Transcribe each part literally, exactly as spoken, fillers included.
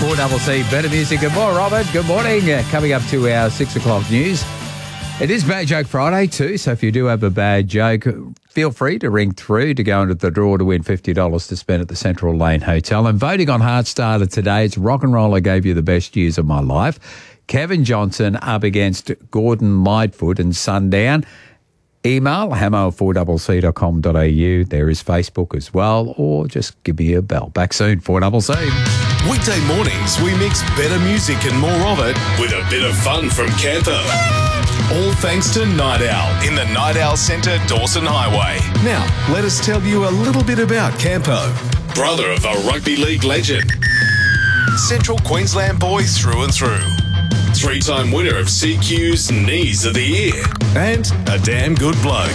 four C, better music and more, Robert. Good morning. Uh, coming up to our six o'clock news. It is Bad Joke Friday too, so if you do have a bad joke, feel free to ring through to go into the draw to win fifty dollars to spend at the Central Lane Hotel. And voting on Heartstarter today, it's Rock and Roll I Gave You the Best Years of My Life. Kevin Johnson up against Gordon Lightfoot and Sundown. Email hammo at four c c dot com dot a u. There is Facebook as well, or just give me a bell. Back soon, four C C. Weekday mornings, we mix better music and more of it with a bit of fun from Campo. All thanks to Night Owl in the Night Owl Centre, Dawson Highway. Now, let us tell you a little bit about Campo. Brother of a rugby league legend. Central Queensland boy through and through. Three-time winner of C Q's Knees of the Year. And a damn good bloke.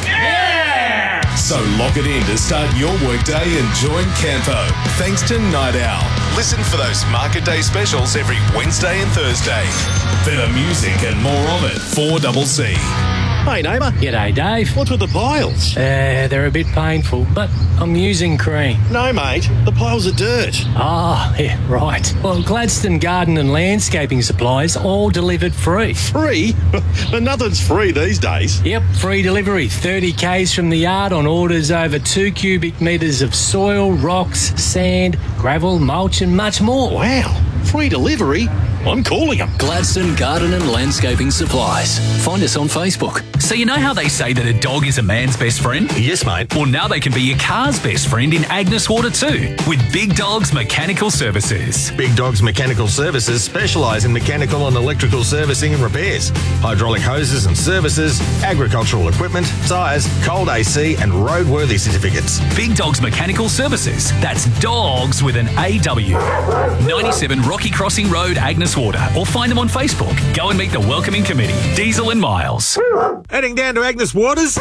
Yeah! So lock it in to start your workday and join Campo. Thanks to Night Owl. Listen for those Market Day specials every Wednesday and Thursday. Better music and more of it. four C C. Hey, neighbour. G'day, Dave. What's with the piles? Uh, they're a bit painful, but I'm using cream. No, mate. The piles are dirt. Ah, yeah, right. Well, Gladstone Garden and Landscaping Supplies all delivered free. Free? But nothing's free these days. Yep, free delivery. thirty kays from the yard on orders over two cubic metres of soil, rocks, sand, gravel, mulch and much more. Wow. Free delivery? I'm calling them. Gladstone Garden and Landscaping Supplies. Find us on Facebook. So you know how they say that a dog is a man's best friend? Yes, mate. Well, now they can be your car's best friend in Agnes Water too, with Big Dogs Mechanical Services. Big Dogs Mechanical Services specialise in mechanical and electrical servicing and repairs, hydraulic hoses and services, agricultural equipment, tyres, cold A C and roadworthy certificates. Big Dogs Mechanical Services. That's dogs with an A W. ninety-seven Rocky Crossing Road, Agnes Water, or find them on Facebook. Go and meet the welcoming committee, Diesel and Miles. Heading down to Agnes Waters?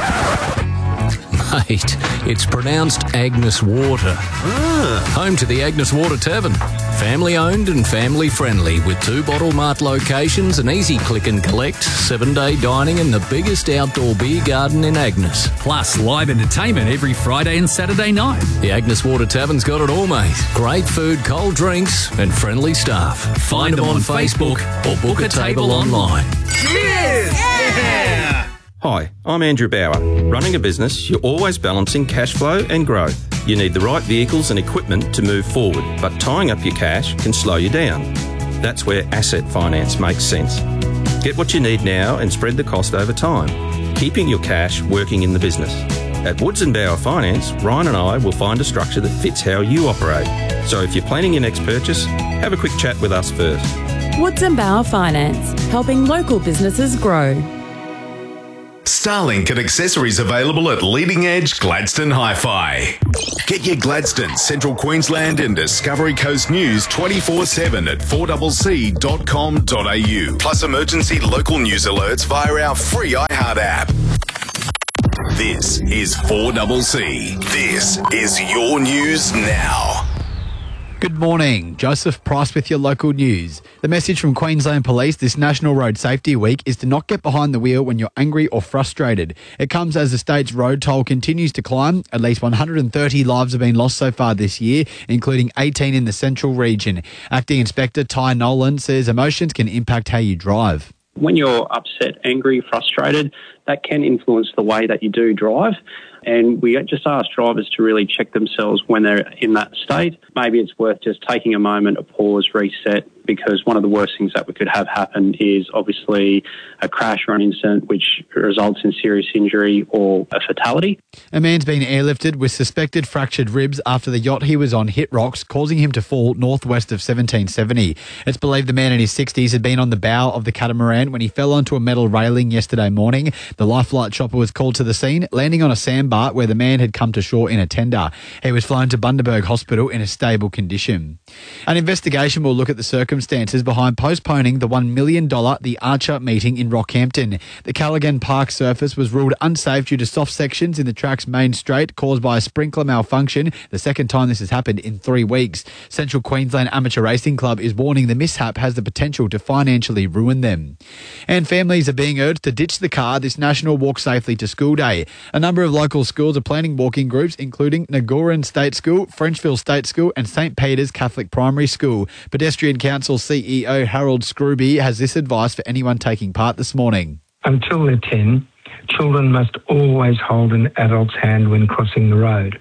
Mate, it's pronounced Agnes Water. Ah. Home to the Agnes Water Tavern. Family owned and family friendly with two Bottle Mart locations, an easy click and collect, seven day dining and the biggest outdoor beer garden in Agnes. Plus live entertainment every Friday and Saturday night. The Agnes Water Tavern's got it all, mate. Great food, cold drinks and friendly staff. Find, Find them on, on Facebook, Facebook or book a table online. Cheers! Yeah! Hi, I'm Andrew Bauer. Running a business, you're always balancing cash flow and growth. You need the right vehicles and equipment to move forward, but tying up your cash can slow you down. That's where asset finance makes sense. Get what you need now and spread the cost over time, keeping your cash working in the business. At Woods and Bauer Finance, Ryan and I will find a structure that fits how you operate. So if you're planning your next purchase, have a quick chat with us first. Woods and Bauer Finance, helping local businesses grow. Starlink and accessories available at Leading Edge Gladstone Hi-Fi. Get your Gladstone, Central Queensland and Discovery Coast news twenty-four seven at four c c dot com dot a u. Plus emergency local news alerts via our free iHeart app. This is four C C. This is your news now. Good morning. Joseph Price with your local news. The message from Queensland Police this National Road Safety Week is to not get behind the wheel when you're angry or frustrated. It comes as the state's road toll continues to climb. At least one hundred thirty lives have been lost so far this year, including eighteen in the central region. Acting Inspector Ty Nolan says emotions can impact how you drive. When you're upset, angry, frustrated, that can influence the way that you do drive. And we just ask drivers to really check themselves when they're in that state. Maybe it's worth just taking a moment, a pause, reset, because one of the worst things that we could have happen is obviously a crash or an incident which results in serious injury or a fatality. A man's been airlifted with suspected fractured ribs after the yacht he was on hit rocks, causing him to fall northwest of seventeen seventy. It's believed the man in his sixties had been on the bow of the catamaran when he fell onto a metal railing yesterday morning. The life flight chopper was called to the scene, landing on a sandbar where the man had come to shore in a tender. He was flown to Bundaberg Hospital in a stable condition. An investigation will look at the circumstances behind postponing the one million dollars The Archer meeting in Rockhampton. The Callaghan Park surface was ruled unsafe due to soft sections in the track's main straight caused by a sprinkler malfunction, the second time this has happened in three weeks. Central Queensland Amateur Racing Club is warning the mishap has the potential to financially ruin them. And families are being urged to ditch the car this National Walk Safely to School Day. A number of local local schools are planning walking groups, including Nagoran State School, Frenchville State School and Saint Peter's Catholic Primary School. Pedestrian Council C E O Harold Scrooby has this advice for anyone taking part this morning. Until they're ten, children must always hold an adult's hand when crossing the road.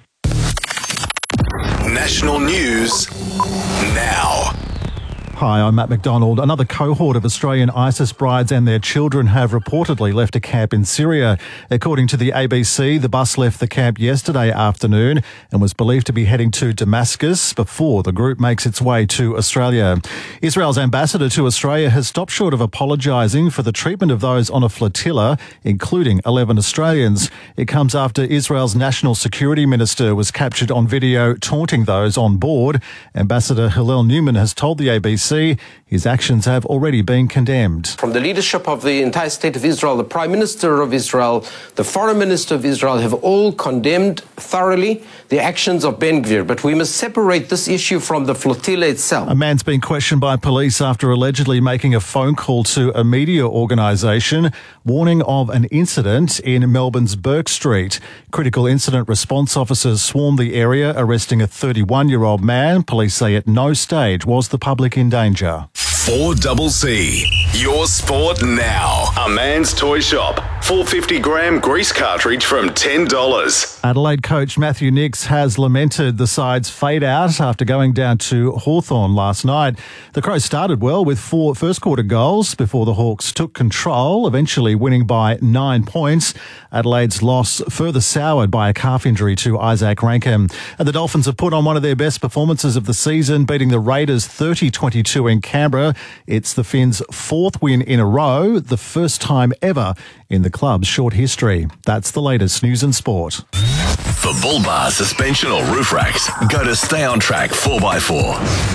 National news now. Hi, I'm Matt McDonald. Another cohort of Australian ISIS brides and their children have reportedly left a camp in Syria. According to the A B C, the bus left the camp yesterday afternoon and was believed to be heading to Damascus before the group makes its way to Australia. Israel's ambassador to Australia has stopped short of apologising for the treatment of those on a flotilla, including eleven Australians. It comes after Israel's national security minister was captured on video taunting those on board. Ambassador Hillel Newman has told the A B C his actions have already been condemned. From the leadership of the entire state of Israel, the Prime Minister of Israel, the Foreign Minister of Israel have all condemned thoroughly the actions of Ben Gvir. But we must separate this issue from the flotilla itself. A man's been questioned by police after allegedly making a phone call to a media organisation warning of an incident in Melbourne's Burke Street. Critical incident response officers swarmed the area, arresting a thirty-one-year-old man. Police say at no stage was the public in danger. four C. Your sport now. A man's toy shop. four hundred fifty gram grease cartridge from ten dollars. Adelaide coach Matthew Nicks has lamented the side's fade out after going down to Hawthorn last night. The Crows started well with four first quarter goals before the Hawks took control, eventually winning by nine points. Adelaide's loss further soured by a calf injury to Isaac Rankin. And the Dolphins have put on one of their best performances of the season, beating the Raiders thirty twenty-two in Canberra. It's the Finns' fourth win in a row, the first time ever in the club's short history. That's the latest news and sport. For bull bar, suspension or roof racks, go to Stay On Track four by four.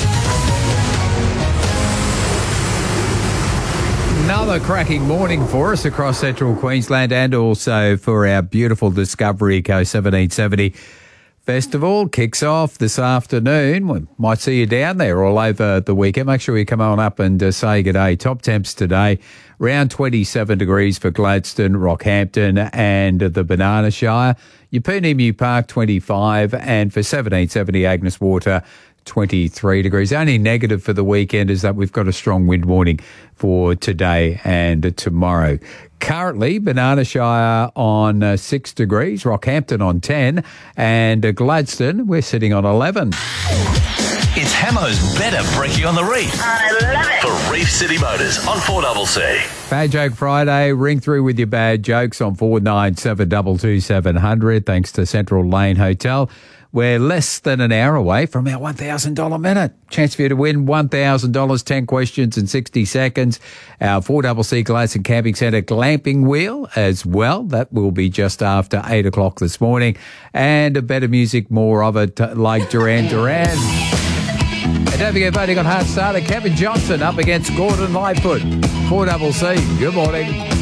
Another cracking morning for us across central Queensland and also for our beautiful Discovery Coast seventeen seventy Festival. Kicks off this afternoon. We might see you down there all over the weekend. Make sure you come on up and uh, say good day. Top temps today, around twenty-seven degrees for Gladstone, Rockhampton and the Banana Shire. Yeppoonemu Park, twenty-five, and for seventeen seventy Agnes Water, twenty-three degrees. Only negative for the weekend is that we've got a strong wind warning for today and tomorrow. Currently, Banana Shire on uh, six degrees, Rockhampton on ten, and uh, Gladstone, we're sitting on eleven. It's Hamo's Better Brekkie on the Reef. I love it. For Reef City Motors on four C C. Bad Joke Friday. Ring through with your bad jokes on four nine seven two two seven zero zero, thanks to Central Lane Hotel. We're less than an hour away from our one thousand dollars minute. Chance for you to win one thousand dollars, ten questions in sixty seconds. Our four C C Gladstone Camping Centre glamping wheel as well. That will be just after eight o'clock this morning. And a better music, more of it, like Duran Duran. And don't forget, voting on Hard Starter, Kevin Johnson up against Gordon Lightfoot. four C C, good morning.